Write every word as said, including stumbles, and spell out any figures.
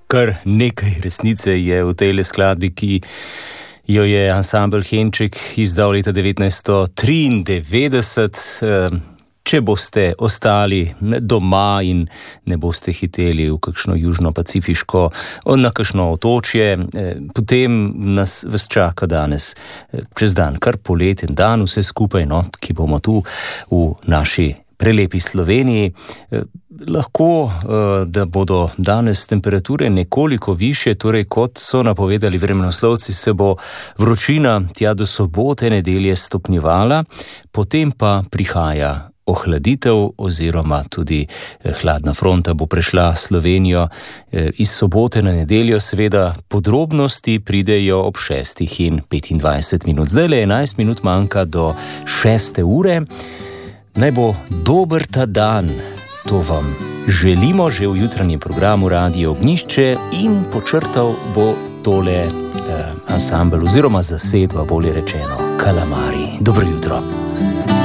Kar nekaj resnice je v tej skladbi, ki jo je ansambel Henček izdal leta devetnajststo triindevetdeset. Če boste ostali doma in ne boste hiteli v kakšno južno-pacifiško, na kakšno otočje, potem nas vas čaka danes čez dan, kar poleten dan, vse skupaj, no, ki bomo tu v naši prelepi Sloveniji. Lahko, da bodo danes temperature nekoliko višje, torej kot so napovedali vremenoslovci, se bo vročina tja do sobote, nedelje stopnjevala, potem pa prihaja ohladitev oziroma tudi hladna fronta bo prešla Slovenijo iz sobote na nedeljo. Seveda podrobnosti pridejo ob šestih in petindvajset minut. Zdaj le enajst minut manjka do šeste ure. Naj bo dober ta dan, to vam želimo že v jutranjem programu Radio Ognjišče, in počrtal bo tole eh, ansambel oziroma zasedba, bolje rečeno, Kalamari. Dobro jutro.